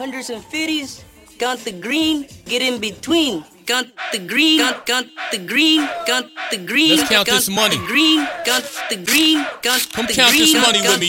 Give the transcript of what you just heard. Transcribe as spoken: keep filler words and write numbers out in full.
hundreds and fifties, count the green, get in between. Count the green, count, count the green, count the green. Let's count count this money. The green, count the green, count Come the count green, this money count with me.